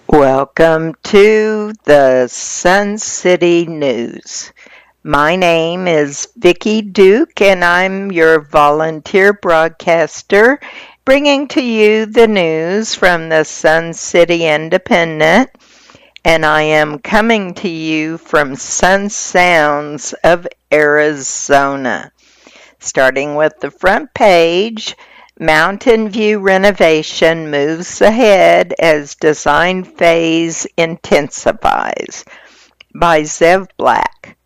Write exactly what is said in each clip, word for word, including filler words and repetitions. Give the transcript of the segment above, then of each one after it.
Welcome to the Sun City News. My name is Vicki Duke and I'm your volunteer broadcaster bringing to you the news from the Sun City Independent, and I am coming to you from Sun Sounds of Arizona. Starting with the front page, Mountain View renovation moves ahead as design phase intensifies, by Zev Black.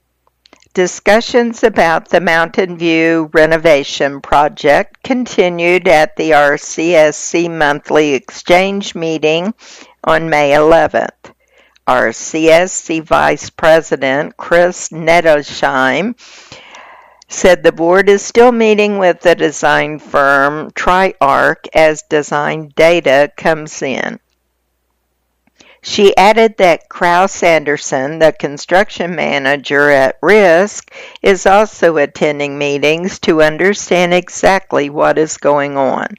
Discussions about the Mountain View renovation project continued at the R C S C monthly exchange meeting on May eleventh. R C S C Vice President Chris Nettesheim said the board is still meeting with the design firm TriArc as design data comes in. She added that Kraus Anderson, the construction manager at Risk, is also attending meetings to understand exactly what is going on.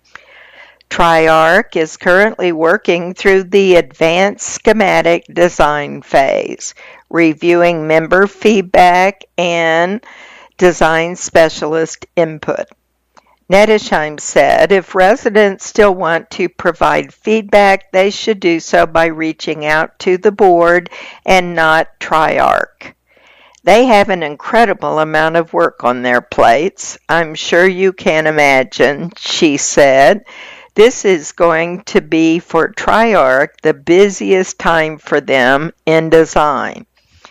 TriArc is currently working through the advanced schematic design phase, reviewing member feedback and design specialist input. Nettesheim said if residents still want to provide feedback, they should do so by reaching out to the board and not TriArc. They have an incredible amount of work on their plates. I'm sure you can imagine, she said. This is going to be for TriArc the busiest time for them in design.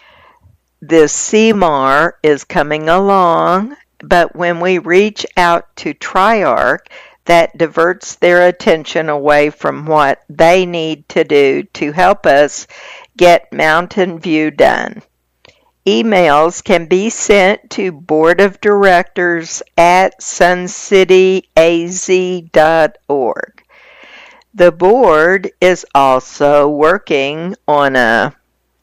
This C M A R is coming along, but when we reach out to TriArc, that diverts their attention away from what they need to do to help us get Mountain View done. Emails can be sent to board of directors at sun city a z dot org. The board is also working on a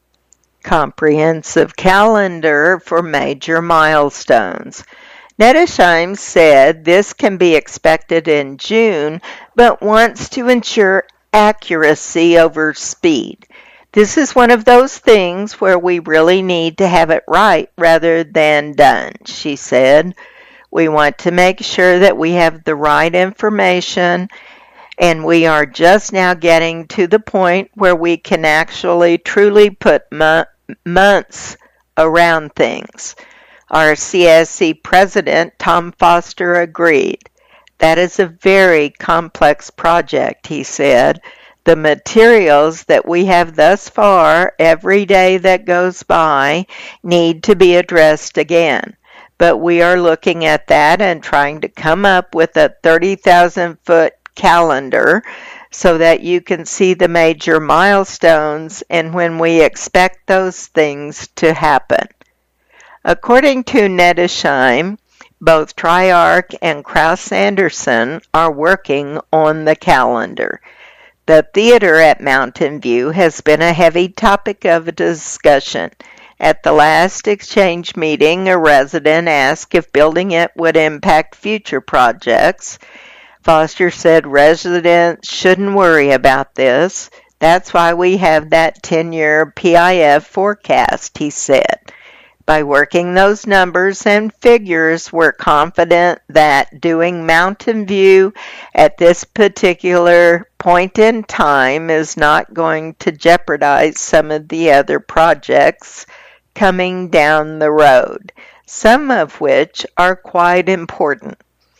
comprehensive calendar for major milestones. Nettesheim said this can be expected in June, but wants to ensure accuracy over speed. This is one of those things where we really need to have it right rather than done, she said. We want to make sure that we have the right information, and we are just now getting to the point where we can actually truly put mo- months around things. R C S C President Tom Foster agreed. That is a very complex project, he said. The materials that we have thus far, every day that goes by, need to be addressed again. But we are looking at that and trying to come up with a thirty thousand foot calendar so that you can see the major milestones and when we expect those things to happen. According to Nettesheim, both TriArc and Kraus Anderson are working on the calendar. The theater at Mountain View has been a heavy topic of discussion. At the last exchange meeting, a resident asked if building it would impact future projects. Foster said residents shouldn't worry about this. That's why we have that ten-year P I F forecast, he said. By working those numbers and figures, we're confident that doing Mountain View at this particular point in time is not going to jeopardize some of the other projects coming down the road, some of which are quite important.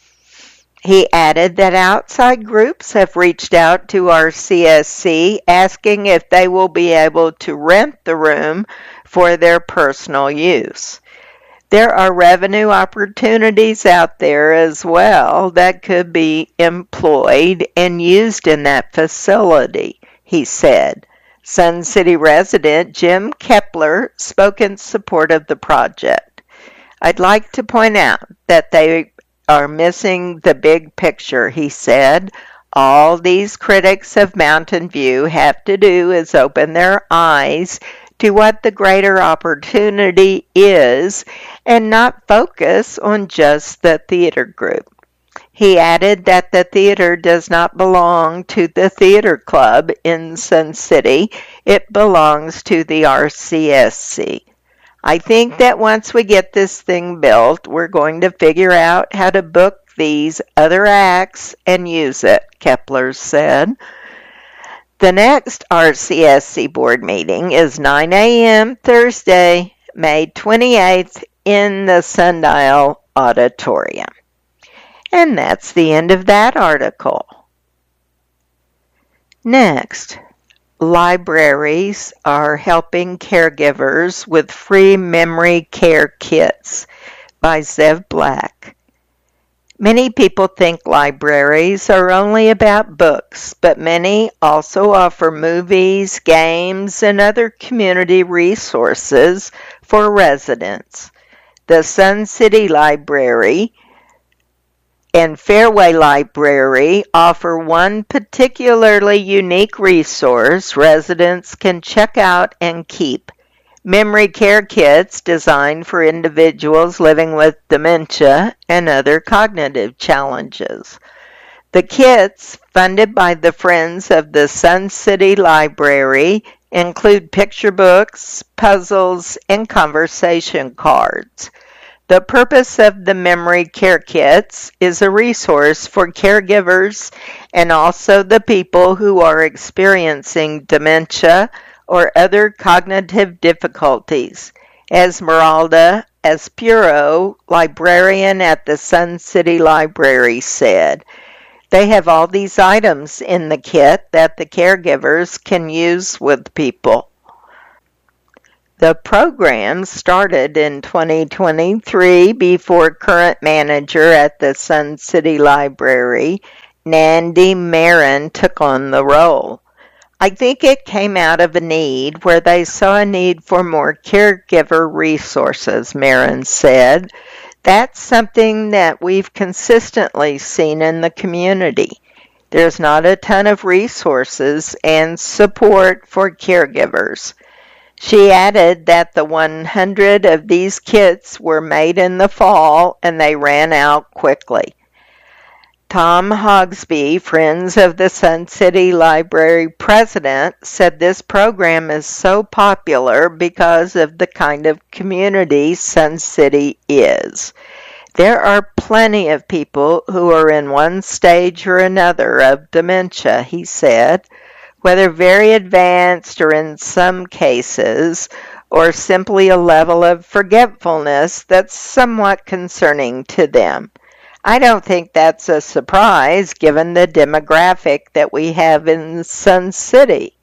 He added that outside groups have reached out to R C S C asking if they will be able to rent the room for their personal use. There are revenue opportunities out there as well that could be employed and used in that facility, he said. Sun City resident Jim Kepler spoke in support of the project. I'd like to point out that they are missing the big picture, he said. All these critics of Mountain View have to do is open their eyes to what the greater opportunity is and not focus on just the theater group. He added that the theater does not belong to the theater club in Sun City. It belongs to the R C S C. I think that once we get this thing built, we're going to figure out how to book these other acts and use it, Kepler said. The next R C S C board meeting is nine a.m. Thursday, May twenty-eighth in the Sundial Auditorium. And that's the end of that article. Next, libraries are helping caregivers with free memory care kits by Zev Black. Many people think libraries are only about books, but many also offer movies, games, and other community resources for residents. The Sun City Library and Fairway Library offer one particularly unique resource residents can check out and keep: memory care kits designed for individuals living with dementia and other cognitive challenges. The kits, funded by the Friends of the Sun City Library, include picture books, puzzles, and conversation cards. The purpose of the memory care kits is a resource for caregivers and also the people who are experiencing dementia or other cognitive difficulties. Esmeralda Espuro, librarian at the Sun City Library, said, "They have all these items in the kit that the caregivers can use with people." The program started in twenty twenty-three before current manager at the Sun City Library, Nandi Marin, took on the role. "I think it came out of a need where they saw a need for more caregiver resources," Marin said. "That's something that we've consistently seen in the community. There's not a ton of resources and support for caregivers." She added that the one hundred of these kits were made in the fall and they ran out quickly. Tom Hogsby, Friends of the Sun City Library president, said this program is so popular because of the kind of community Sun City is. "There are plenty of people who are in one stage or another of dementia," he said, "whether very advanced or in some cases, or simply a level of forgetfulness that's somewhat concerning to them. I don't think that's a surprise given the demographic that we have in Sun City."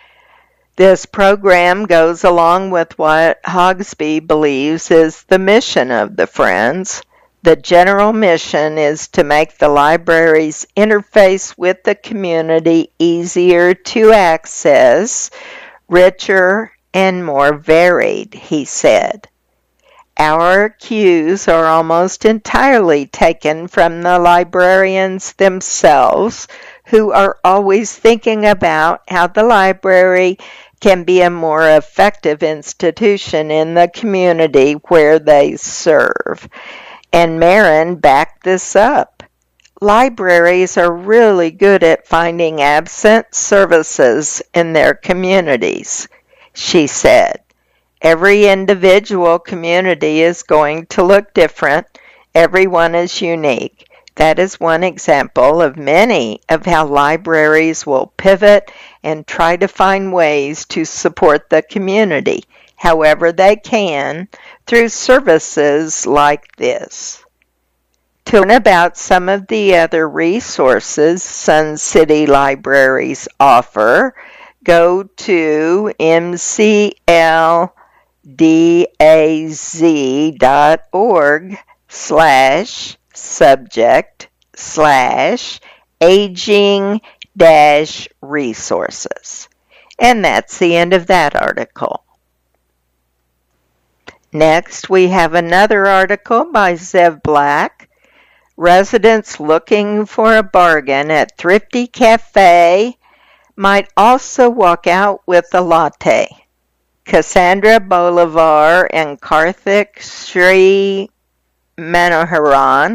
This program goes along with what Hogsby believes is the mission of the Friends. The general mission is to make the library's interface with the community easier to access, richer, and more varied, he said. "Our cues are almost entirely taken from the librarians themselves, who are always thinking about how the library can be a more effective institution in the community where they serve." And Marin backed this up. "Libraries are really good at finding absent services in their communities," she said. "Every individual community is going to look different. Everyone is unique. That is one example of many of how libraries will pivot and try to find ways to support the community, however they can, through services like this." To learn about some of the other resources Sun City Libraries offer, go to m c l d a z dot org slash subject slash aging dash resources. And that's the end of that article. Next, we have another article by Zev Black. Residents looking for a bargain at Thrifty Cafe might also walk out with a latte. Cassandra Bolivar and Karthik Sri Manoharan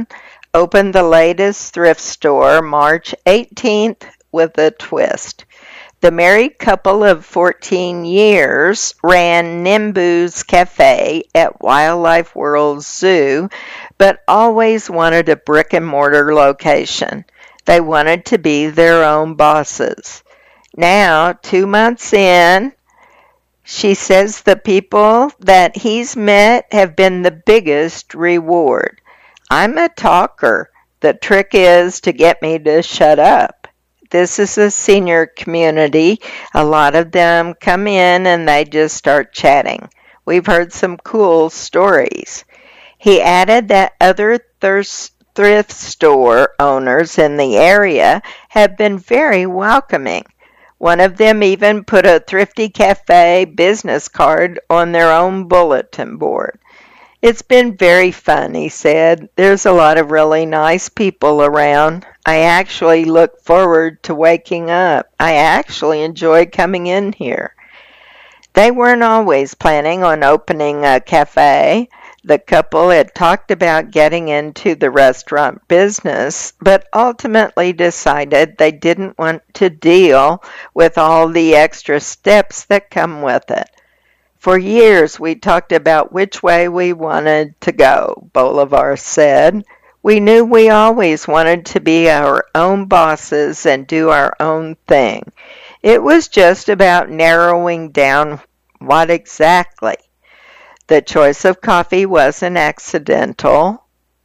opened the latest thrift store March eighteenth with a twist. The married couple of fourteen years ran Nimbu's Cafe at Wildlife World Zoo, but always wanted a brick-and-mortar location. They wanted to be their own bosses. Now, two months in, she says the people that he's met have been the biggest reward. I'm a talker. The trick is to get me to shut up. This is a senior community. A lot of them come in and they just start chatting. We've heard some cool stories. He added that other thirst thrift store owners in the area have been very welcoming. One of them even put a Thrifty Cafe business card on their own bulletin board. It's been very fun, he said. There's a lot of really nice people around. I actually look forward to waking up. I actually enjoy coming in here. They weren't always planning on opening a cafe. The couple had talked about getting into the restaurant business, but ultimately decided they didn't want to deal with all the extra steps that come with it. For years, we talked about which way we wanted to go, Bolivar said. We knew we always wanted to be our own bosses and do our own thing. It was just about narrowing down what exactly. The choice of coffee wasn't accidental.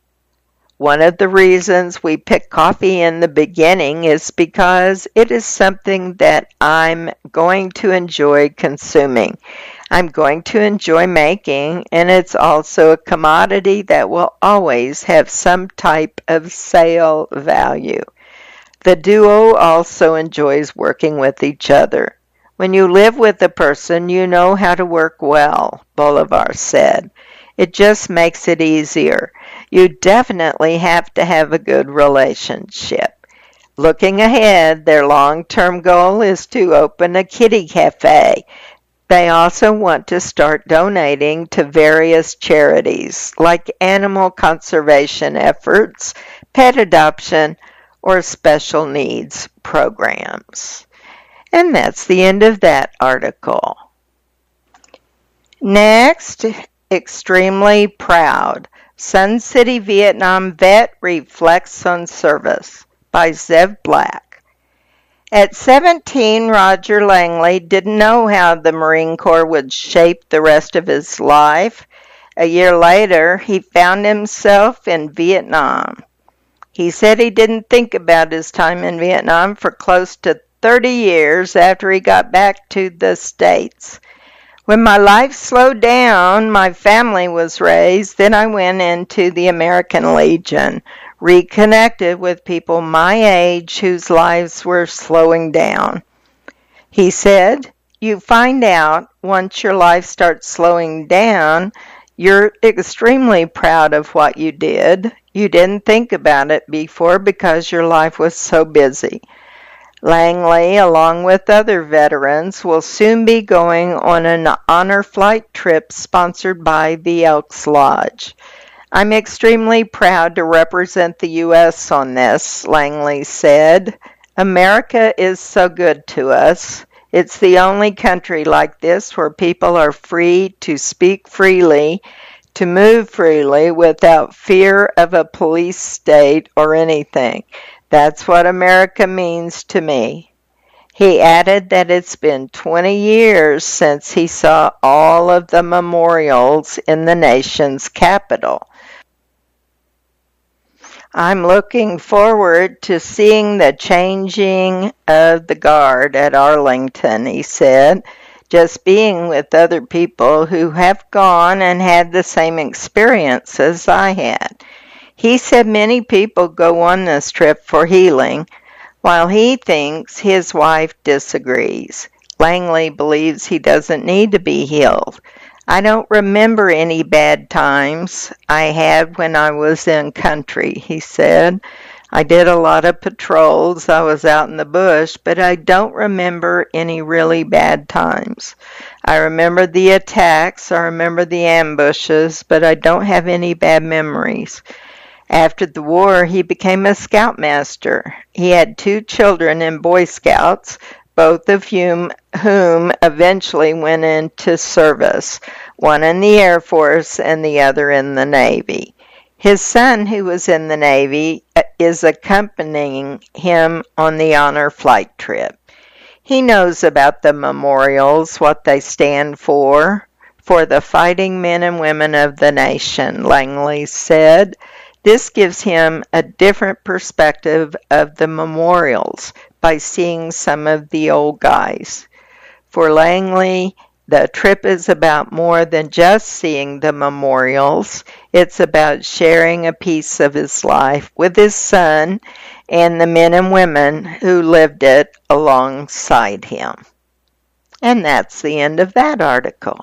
One of the reasons we picked coffee in the beginning is because it is something that I'm going to enjoy consuming. I'm going to enjoy making, and it's also a commodity that will always have some type of sale value. The duo also enjoys working with each other. When you live with a person, you know how to work well, Bolivar said. It just makes it easier. You definitely have to have a good relationship. Looking ahead, their long-term goal is to open a kitty cafe. They also want to start donating to various charities like animal conservation efforts, pet adoption, or special needs programs. And that's the end of that article. Next, extremely proud. Sun City, Vietnam vet reflects on service by Zev Black. At seventeen, Roger Langley didn't know how the Marine Corps would shape the rest of his life. A year later, he found himself in Vietnam. He said he didn't think about his time in Vietnam for close to thirty years after he got back to the States. When my life slowed down, my family was raised, then I went into the American Legion, reconnected with people my age whose lives were slowing down. He said, you find out once your life starts slowing down, you're extremely proud of what you did. You didn't think about it before because your life was so busy. Langley, along with other veterans, will soon be going on an honor flight trip sponsored by the Elks Lodge. I'm extremely proud to represent the U S on this, Langley said. America is so good to us. It's the only country like this where people are free to speak freely, to move freely without fear of a police state or anything. That's what America means to me. He added that it's been twenty years since he saw all of the memorials in the nation's capital. I'm looking forward to seeing the changing of the guard at Arlington, he said. Just being with other people who have gone and had the same experience as I had. He said many people go on this trip for healing, while he thinks his wife disagrees. Langley believes he doesn't need to be healed. I don't remember any bad times I had when I was in country, he said. I did a lot of patrols. I was out in the bush, but I don't remember any really bad times. I remember the attacks. I remember the ambushes, but I don't have any bad memories. After the war, he became a scoutmaster. He had two children in Boy Scouts, both of whom, whom eventually went into service, one in the Air Force and the other in the Navy. His son, who was in the Navy, is accompanying him on the honor flight trip. He knows about the memorials, what they stand for, for the fighting men and women of the nation, Langley said. This gives him a different perspective of the memorials by seeing some of the old guys. For Langley, the trip is about more than just seeing the memorials. It's about sharing a piece of his life with his son and the men and women who lived it alongside him. And that's the end of that article.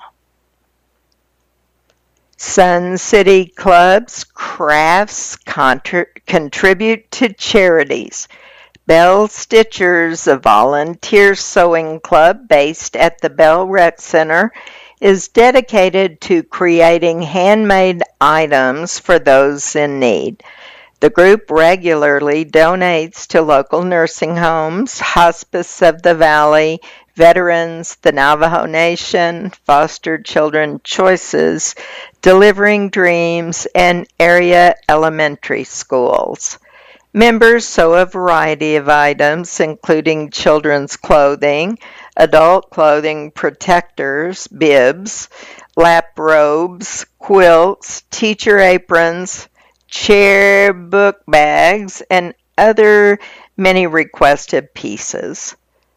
Sun City Club's crafts contr- contribute to charities. Bell Stitchers, a volunteer sewing club based at the Bell Rec Center, is dedicated to creating handmade items for those in need. The group regularly donates to local nursing homes, Hospice of the Valley, Veterans, the Navajo Nation, Foster Children Choices, Delivering Dreams, and area elementary schools. Members sew a variety of items, including children's clothing, adult clothing protectors, bibs, lap robes, quilts, teacher aprons, chair book bags, and other many requested pieces.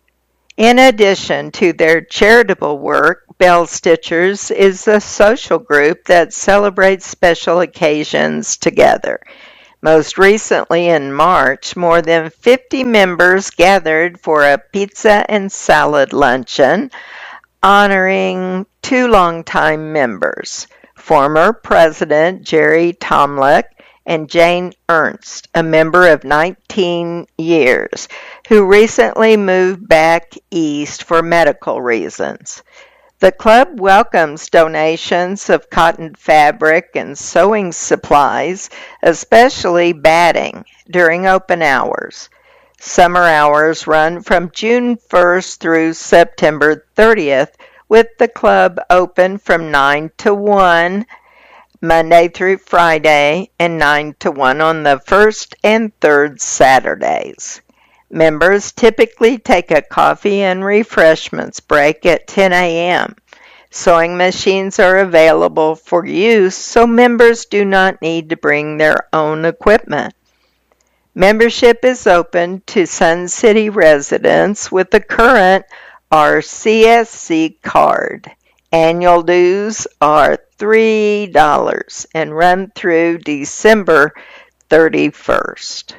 In addition to their charitable work, Bell Stitchers is a social group that celebrates special occasions together. Most recently in March, more than fifty members gathered for a pizza and salad luncheon honoring two longtime members, former President Jerry Tomlick and Jane Ernst, a member of nineteen years, who recently moved back east for medical reasons. The club welcomes donations of cotton fabric and sewing supplies, especially batting, during open hours. Summer hours run from June first through September thirtieth, with the club open from nine to one Monday through Friday and nine to one on the first and third Saturdays. Members typically take a coffee and refreshments break at ten a.m. Sewing machines are available for use, so members do not need to bring their own equipment. Membership is open to Sun City residents with a current R C S C card. Annual dues are three dollars and run through December thirty-first.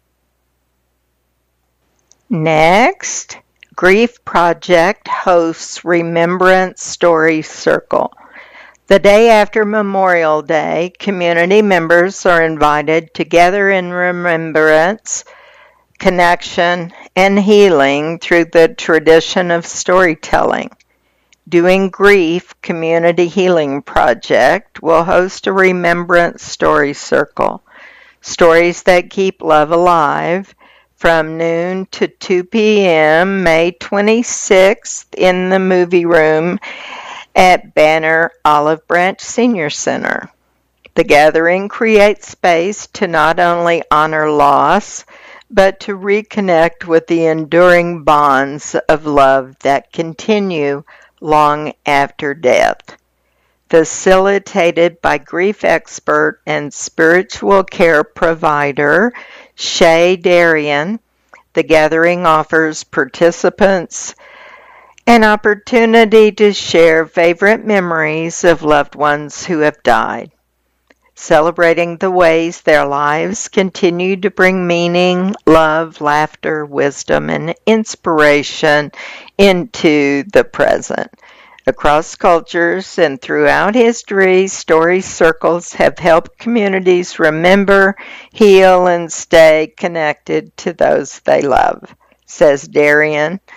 Next, Grief Project hosts Remembrance Story Circle. The day after Memorial Day, community members are invited to gather in remembrance, connection, and healing through the tradition of storytelling. Doing Grief Community Healing Project will host a Remembrance Story Circle. Stories that keep love alive, from noon to two p.m. May twenty-sixth in the movie room at Banner Olive Branch Senior Center. The gathering creates space to not only honor loss, but to reconnect with the enduring bonds of love that continue long after death. Facilitated by grief expert and spiritual care provider Shay Darian, the gathering offers participants an opportunity to share favorite memories of loved ones who have died, celebrating the ways their lives continue to bring meaning, love, laughter, wisdom, and inspiration into the present. Across cultures and throughout history, story circles have helped communities remember, heal, and stay connected to those they love, says Darian.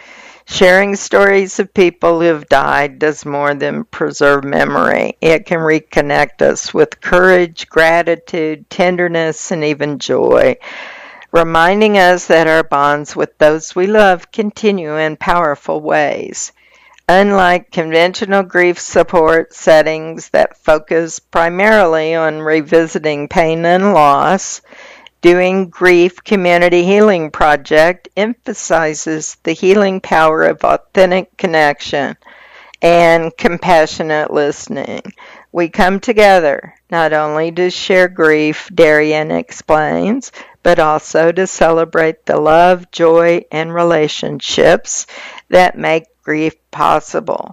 Sharing stories of people who've died does more than preserve memory. It can reconnect us with courage, gratitude, tenderness, and even joy, reminding us that our bonds with those we love continue in powerful ways. Unlike conventional grief support settings that focus primarily on revisiting pain and loss, Doing Grief Community Healing Project emphasizes the healing power of authentic connection and compassionate listening. We come together not only to share grief, Darian explains, but also to celebrate the love, joy, and relationships that make grief possible.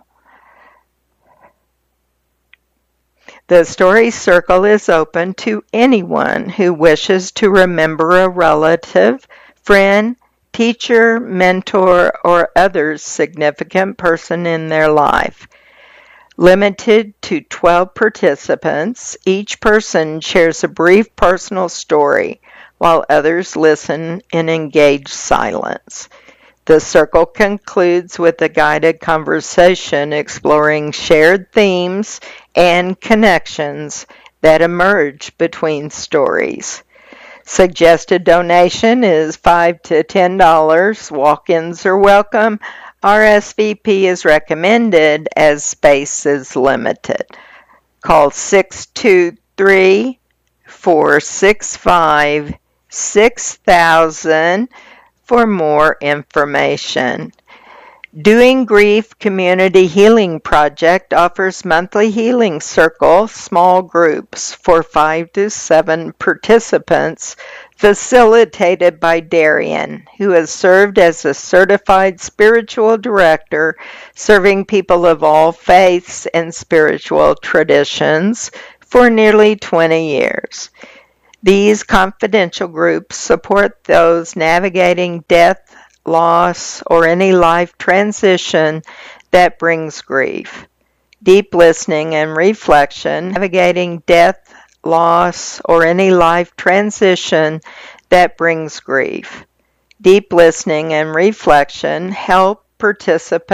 The Story Circle is open to anyone who wishes to remember a relative, friend, teacher, mentor, or other significant person in their life. Limited to twelve participants, each person shares a brief personal story while others listen in engaged silence. The circle concludes with a guided conversation exploring shared themes and connections that emerge between stories. Suggested donation is five to ten dollars. Walk-ins are welcome. R S V P is recommended as space is limited. Call six two three, four six five, six thousand for more information. Doing Grief Community Healing Project offers monthly healing circle small groups for five to seven participants facilitated by Darian, who has served as a certified spiritual director serving people of all faiths and spiritual traditions for nearly twenty years. These confidential groups support those navigating death, loss, or any life transition that brings grief. Deep listening and reflection, navigating death, loss, or any life transition that brings grief. Deep listening and reflection help participants